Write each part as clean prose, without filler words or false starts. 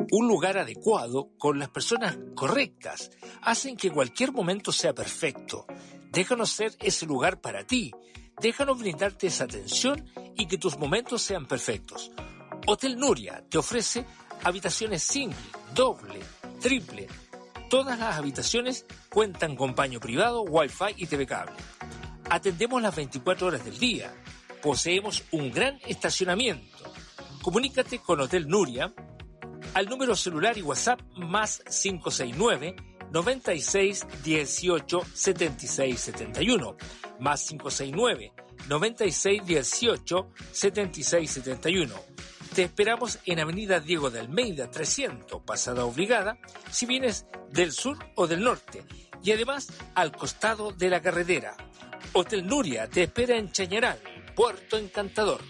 Un lugar adecuado con las personas correctas hacen que cualquier momento sea perfecto. Déjanos ser ese lugar para ti. Déjanos brindarte esa atención y que tus momentos sean perfectos. Hotel Nuria te ofrece habitaciones single, doble, triple. Todas las habitaciones cuentan con baño privado, wifi y TV cable. Atendemos las 24 horas del día. Poseemos un gran estacionamiento. Comunícate con Hotel Nuria al número celular y WhatsApp más 569 96 18 76 71, más 569 96 18 76 71. Te esperamos en Avenida Diego de Almeida 300, Pasada Obligada, si vienes del sur o del norte, y además al costado de la carretera. Hotel Nuria te espera en Chañaral, Puerto Encantador.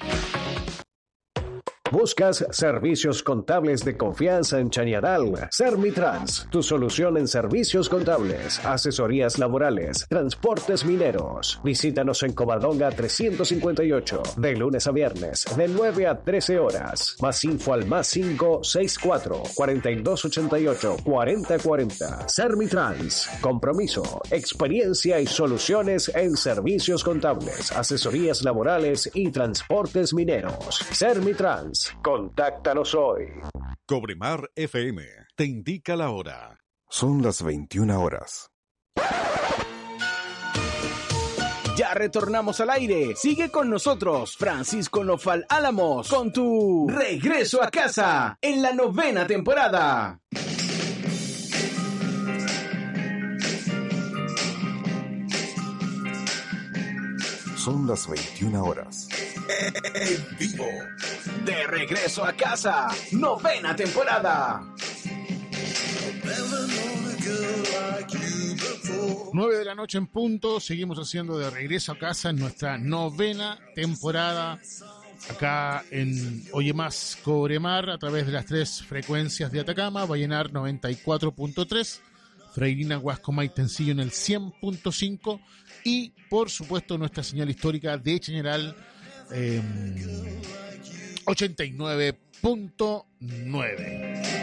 ¿Buscas servicios contables de confianza en Chañaral? Sermitrans, tu solución en servicios contables, asesorías laborales, transportes mineros. Visítanos en Covadonga 358, de lunes a viernes, de 9 a 13 horas. Más info al más 564 4288 4040. Sermitrans, compromiso, experiencia y soluciones en servicios contables, asesorías laborales y transportes mineros. Sermitrans. Contáctanos hoy. Cobremar FM te indica la hora. Son las 21 horas. Ya retornamos al aire. Sigue con nosotros, Francisco Nofal Álamos, con tu Regreso a Casa en la 9ª temporada. Son las 21 horas. En vivo. De Regreso a Casa, 9ª temporada. 9 de la noche en punto. Seguimos haciendo De Regreso a Casa en nuestra 9ª temporada. Acá en Oye Más Cobremar, a través de las 3 frecuencias de Atacama: Vallenar 94.3, Freirina Huasco Maitencillo en el 100.5 y por supuesto nuestra señal histórica de Chañaral 89.9.